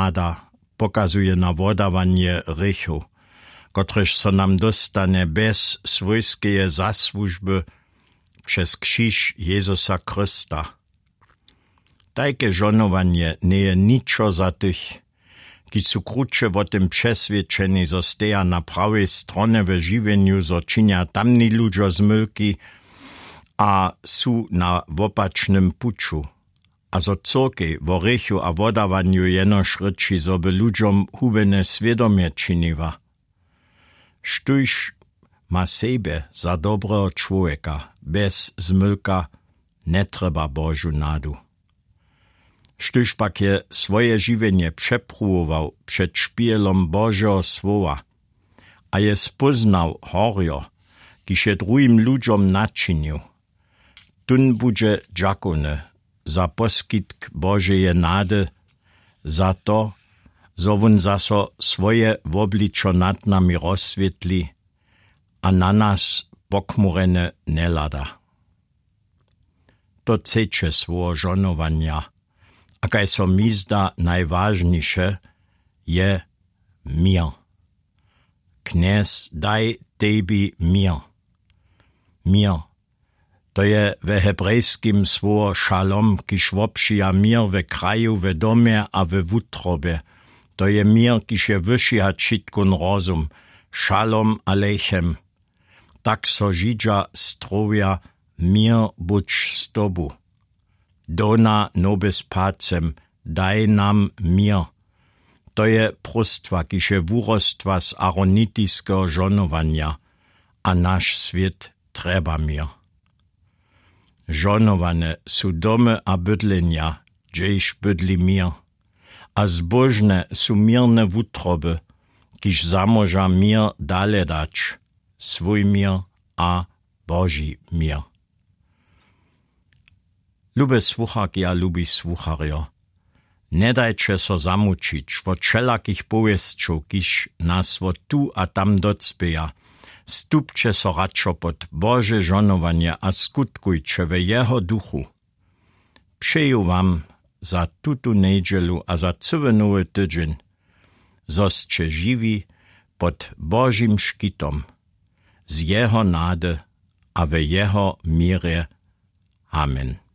nada pokazuje na wodawanie rychu, kotreż so nam dostane bez swojskeje zasłużby przez krzyż Jezusa Chrysta. Takie żonowanie nie je niczo za tych, ki su krótsze o tym przeswiadczeni, zo steja na prawej stronie w żywieniu, zo czynia tamni ludzie zmylki, a su na wopacznym puczu. A zo córki w rychu a wodawaniu jenoż ryczy, zo by ludziom hubene świadomie czyniła. Sztuś ma sebe za dobrego człowieka, bez zmylka nie trzeba Bożu nadu. Štyž pak je svoje živenie přepruvoval před špielom Božieho slova a je spoznal horio, kiž je druhým ľuďom načinil. Tun bude džakone za poskytk Božeje nády, za to, zo on zaso svoje obličo nad nami rozsvietli a na nás pokmurene nelada. To ceče svojo žonovania, a kaj so mi zda najvažnejše, je mir. Kněz, daj tebi mir. Mir. To je ve hebrejskim slovo šalom, kiž vopšija mir ve kraju, ve domie a ve wutrobie. To je mir, kiž je vyšší had šitkun rozum. Šalom aleichem. Tak so Židža strovia mir buď s tobu. Dona nobis pacem, daj nam mir. To je prostwa, kiž je wurostva z aronitiského žonovania, a naš svět treba mir. Žonowane su domy a bydlenia, gdzieś bydli mir, a zbožne su mirne wutroby, kiž zamoža mir dale dać, swój mir a Boží mir. Lube słuchaki a lubi słuchario, nie dajcie so zamučić od wszelakich powieszczów, kiż nas od tu a tam docpieja. Stupcie so radšo pod Boże żonowanie a skutkujcie we Jeho duchu. Przeju wam za tutu niedzielu a za cały nowy tydzień, zoscie żywi pod Bożym szkitom, z Jeho nady a we Jeho mirze. Amen.